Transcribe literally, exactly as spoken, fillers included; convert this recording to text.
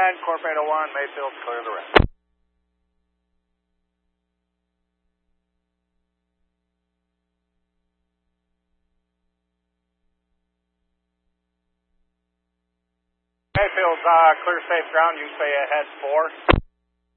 nine, Corp eight oh one, Mayfield, clear the rest. Mayfield, uh, clear safe ground, you say ahead four.